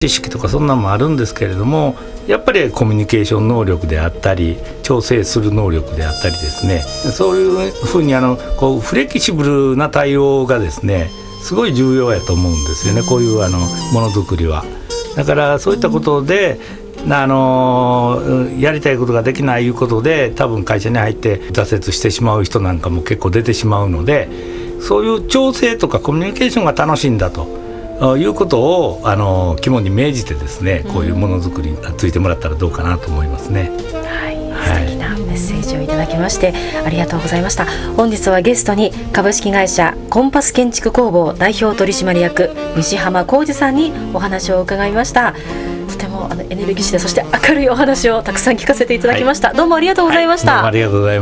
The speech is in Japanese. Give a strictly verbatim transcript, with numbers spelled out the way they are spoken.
知識とかそんなのもあるんですけれども、やっぱりコミュニケーション能力であったり調整する能力であったりですね、そういうふうにあのこうフレキシブルな対応がですねすごい重要やと思うんですよね、こういうあのものづくりは。だからそういったことで、あのやりたいことができないいうことで多分会社に入って挫折してしまう人なんかも結構出てしまうので、そういう調整とかコミュニケーションが楽しいんだということをあの肝に銘じてですね、こういうものづくりについてもらったらどうかなと思いますね。 はい、素敵なメッセージをいただきましてありがとうございました。本日はゲストに株式会社コンパス建築工房代表取締役西浜浩二さんにお話を伺いました。とてもあのエネルギッシュでそして明るいお話をたくさん聞かせていただきました、はい、どうもありがとうございました、 はい、どうもありがとうございました。